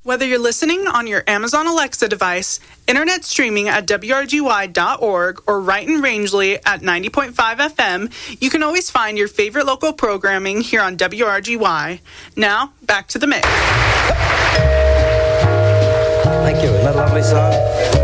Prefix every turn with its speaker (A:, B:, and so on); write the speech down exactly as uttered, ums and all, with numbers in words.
A: Whether you're listening on your Amazon Alexa device, internet streaming at W R G Y dot org, or right in Rangeley at ninety point five F M, you can always find your favorite local programming here on W R G Y. Now, back to the mix.
B: Thank you. Isn't that a lovely song?